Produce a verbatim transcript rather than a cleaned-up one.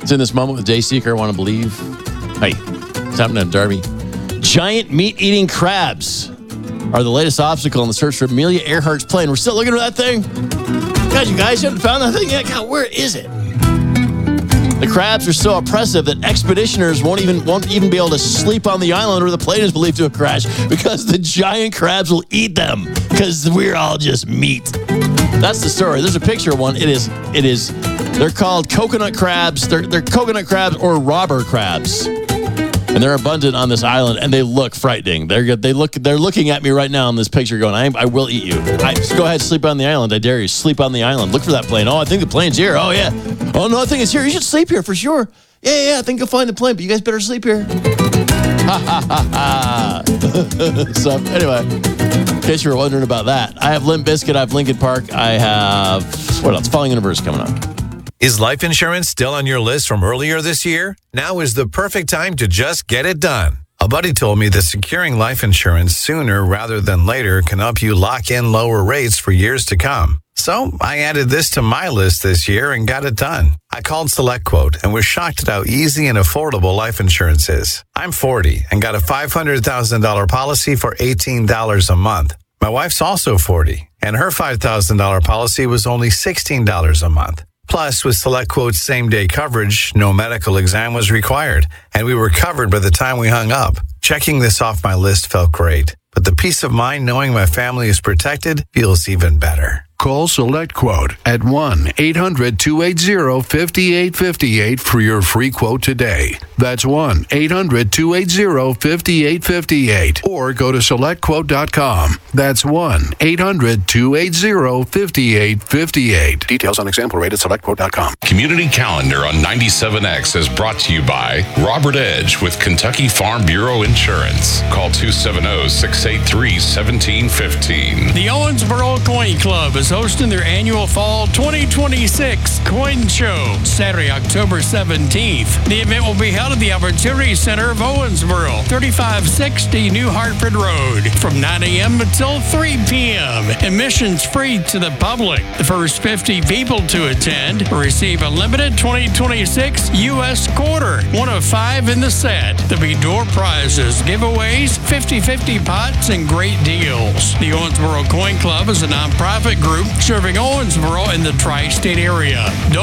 It's in this moment with Dayseeker, I want to believe. Hey, it's happening at Darby. Giant meat-eating crabs are the latest obstacle in the search for Amelia Earhart's plane. We're still looking for that thing. God, you guys haven't found that thing yet? God, where is it? The crabs are so oppressive that expeditioners won't even won't even be able to sleep on the island where the plane is believed to have crashed because the giant crabs will eat them because we're all just meat. That's the story. There's a picture of one. It is, it is, they're called coconut crabs. They're, they're coconut crabs or robber crabs. And they're abundant on this island, and they look frightening. They're they look they're looking at me right now in this picture, going, "I I will eat you. I, just go ahead, sleep on the island. I dare you, sleep on the island. Look for that plane. Oh, I think the plane's here. Oh yeah. Oh no, I think it's here. You should sleep here for sure. Yeah, yeah. yeah I think you'll find the plane, but you guys better sleep here." Ha ha ha ha. So anyway, in case you were wondering about that, I have Limp Bizkit. I have Linkin Park. I have what else? Falling Universe coming up. Is life insurance still on your list from earlier this year? Now is the perfect time to just get it done. A buddy told me that securing life insurance sooner rather than later can help you lock in lower rates for years to come. So I added this to my list this year and got it done. I called SelectQuote and was shocked at how easy and affordable life insurance is. I'm forty and got a five hundred thousand dollars policy for eighteen dollars a month. My wife's also forty, and her five thousand dollars policy was only sixteen dollars a month. Plus, with SelectQuote's same-day coverage, no medical exam was required, and we were covered by the time we hung up. Checking this off my list felt great, but the peace of mind knowing my family is protected feels even better. Call SelectQuote at one eight hundred two eight zero five eight five eight for your free quote today. That's one eight hundred two eight zero five eight five eight. Or go to select quote dot com. That's one eight hundred two eight zero five eight five eight. Details on example rate at select quote dot com. Community Calendar on ninety-seven X is brought to you by Robert Edge with Kentucky Farm Bureau Insurance. Call two seven zero, six eight three, one seven one five. The Owensboro Coin Club is hosting their annual Fall twenty twenty-six Coin Show, Saturday, October seventeenth. The event will be held at the Opportunity Center of Owensboro, thirty-five sixty New Hartford Road, from nine a.m. until three p.m. Admissions free to the public. The first fifty people to attend will receive a limited twenty twenty-six U S quarter, one of five in the set. There'll be door prizes, giveaways, fifty-fifty pots, and great deals. The Owensboro Coin Club is a nonprofit group serving Owensboro in the tri-state area. Don't